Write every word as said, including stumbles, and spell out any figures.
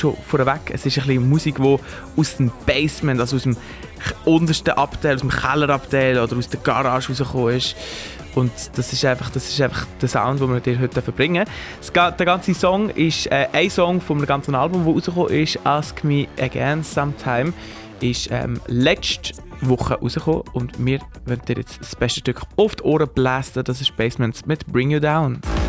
schon vorweg, es ist ein bisschen Musik, die aus dem Basement, also aus dem untersten Abteil, aus dem Kellerabteil oder aus der Garage rausgekommen ist. Und das ist einfach, das ist einfach der Sound, den wir dir heute verbringen. Der ganze Song ist äh, ein Song vom ganzen Album, das rausgekommen ist. «Ask Me Again Sometime» ist ähm, letzte Woche rausgekommen. Und wir werden dir jetzt das beste Stück auf die Ohren blasten. Das ist Basements mit «Bring You Down».